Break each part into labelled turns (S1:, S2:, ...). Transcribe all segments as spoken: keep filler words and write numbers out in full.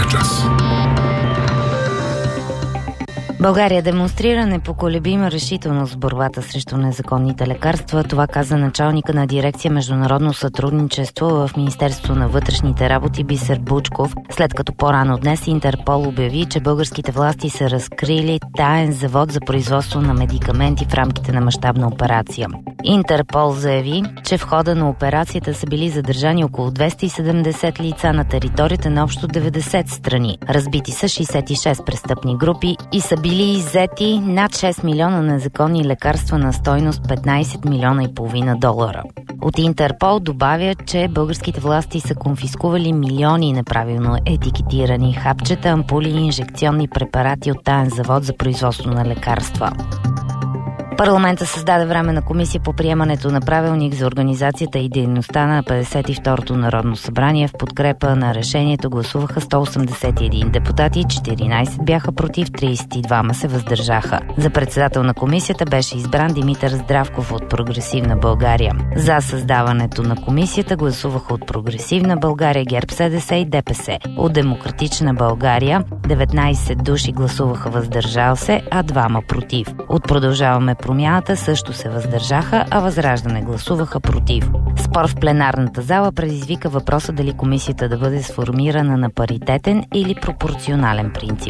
S1: на час.
S2: България демонстрира непоколебима решителност в борбата срещу незаконните лекарства. Това каза началника на дирекция Международно сътрудничество в Министерството на вътрешните работи Бисер Бучков, след като по-рано днес Интерпол обяви, че българските власти са разкрили таен завод за производство на медикаменти в рамките на мащабна операция. Интерпол заяви, че в хода на операцията са били задържани около двеста и седемдесет лица на територията на общо деветдесет страни. Разбити са шейсет и шест престъпни групи и са били иззети над шест милиона незаконни лекарства на стойност петнайсет милиона и половина долара. От Интерпол добавя, че българските власти са конфискували милиони неправилно етикетирани хапчета, ампули и инжекционни препарати от таен завод за производство на лекарства. Парламента създаде временна комисия по приемането на правилник за организацията и дейността на петдесет и второто Народно събрание. В подкрепа на решението гласуваха сто осемдесет и един депутати, четиринайсет бяха против, трийсет и двама се въздържаха. За председател на комисията беше избран Димитър Здравков от Прогресивна България. За създаването на комисията гласуваха от Прогресивна България, ГЕРБ, СДС и ДПС. От Демократична България деветнайсет души гласуваха въздържал се, а двама против. От Продължаваме Промяната също се въздържаха, а Възраждане гласуваха против. Спор в пленарната зала предизвика въпроса дали комисията да бъде сформирана на паритетен или пропорционален принцип.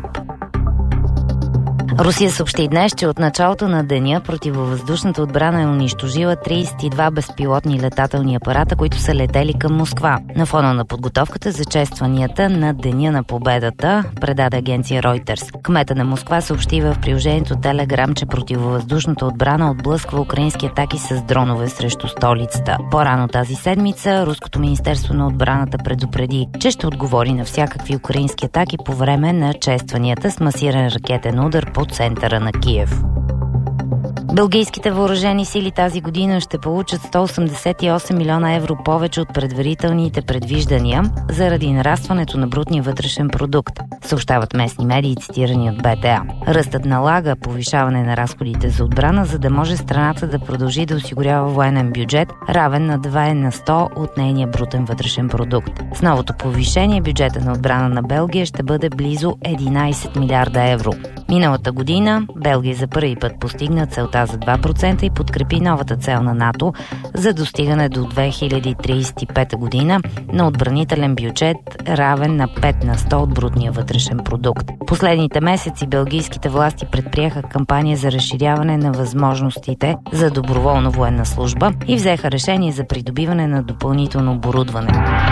S2: Русия съобщи днес, че от началото на деня противовъздушната отбрана е унищожила трийсет и два безпилотни летателни апарата, които са летели към Москва. На фона на подготовката за честванията на Деня на победата, предаде агенция Reuters. Кмета на Москва съобщи в приложението Telegram, че противовъздушната отбрана отблъсква украински атаки с дронове срещу столицата. По-рано тази седмица Руското министерство на отбраната предупреди, че ще отговори на всякакви украински атаки по време на честванията с масиран ракетен удар по центъра на Киев. Белгийските въоръжени сили тази година ще получат сто осемдесет и осем милиона евро повече от предварителните предвиждания заради нарастването на брутния вътрешен продукт, съобщават местни медии, цитирани от Б Т А. Ръстът налага повишаване на разходите за отбрана, за да може страната да продължи да осигурява военен бюджет, равен на два на сто от нейния брутен вътрешен продукт. С новото повишение бюджета на отбрана на Белгия ще бъде близо единайсет милиарда евро. Миналата година Белгия за първи път постигна целта за два процента и подкрепи новата цел на НАТО за достигане до две хиляди трийсет и пета година на отбранителен бюджет, равен на пет на сто от брутния вътрешен продукт. Последните месеци белгийските власти предприеха кампания за разширяване на възможностите за доброволна военна служба и взеха решение за придобиване на допълнително оборудване.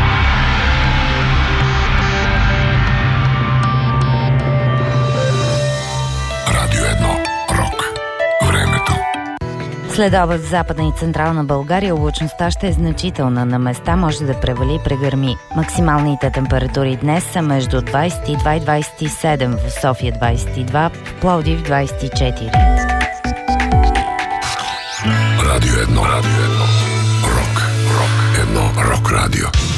S2: Следобед в Западна и Централна България облачността ще е значителна. На места може да превали и прегърми. Максималните температури днес са между двайсет и два и двайсет и седем, в София двайсет и два, в Пловдив двайсет и четири.
S1: Радио едно, радио едно. Рок, рок, едно, рок радио.